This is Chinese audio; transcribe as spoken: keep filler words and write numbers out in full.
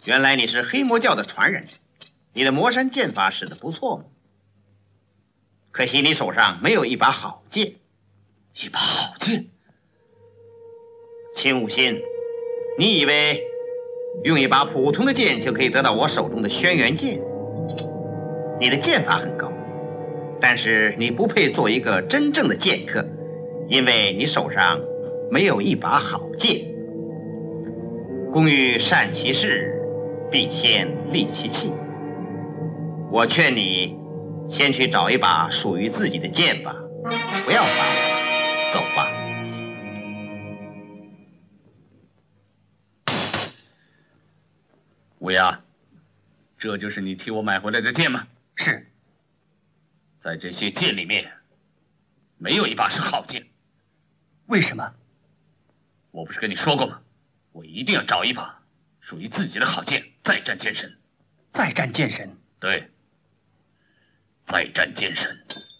原来你是黑魔教的传人，你的魔山剑法使得不错嘛。可惜你手上没有一把好剑。 一把好剑？ 秦武心，你以为用一把普通的剑就可以得到我手中的轩辕剑？你的剑法很高，但是你不配做一个真正的剑客，因为你手上没有一把好剑。工欲善其事，必先利其器。我劝你先去找一把属于自己的剑吧，不要烦我，走吧。 乌鸦，这就是你替我买回来的剑吗？ 是。 在这些剑里面，没有一把是好剑。 为什么？ 我不是跟你说过吗？我一定要找一把属于自己的好剑，再战剑神。 再战剑神？ 对，再战剑神。